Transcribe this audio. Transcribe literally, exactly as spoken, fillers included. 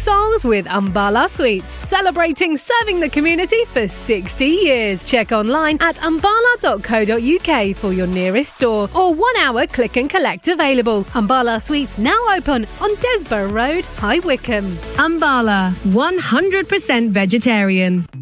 songs with Ambala Sweets, celebrating serving the community for sixty years. Check online at ambala dot co dot uk for your nearest store or one hour click and collect available. Ambala Sweets now open on Desborough Road, High Wycombe. Ambala, one hundred percent vegetarian.